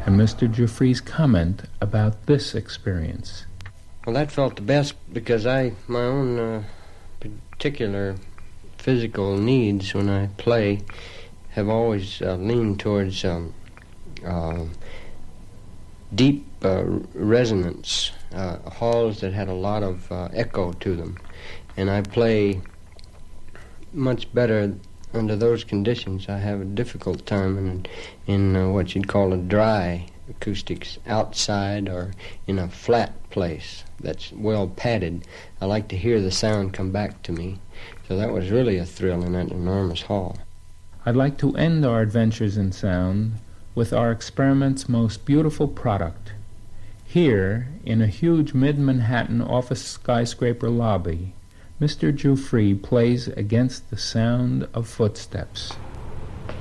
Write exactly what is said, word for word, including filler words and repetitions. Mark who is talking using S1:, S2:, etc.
S1: and Mister Giuffre's comment about this experience.
S2: Well, that felt the best because I, my own uh, particular physical needs when I play have always uh, leaned towards um, uh, deep uh, resonance, uh, halls that had a lot of uh, echo to them. And I play much better under those conditions. I have a difficult time in, in uh, what you'd call a dry acoustics, outside or in a flat place that's well padded. I like to hear the sound come back to me. So that was really a thrill in that enormous hall.
S1: I'd like to end our adventures in sound with our experiment's most beautiful product. Here, in a huge mid-Manhattan office skyscraper lobby, Mister Giuffre plays against the sound of footsteps.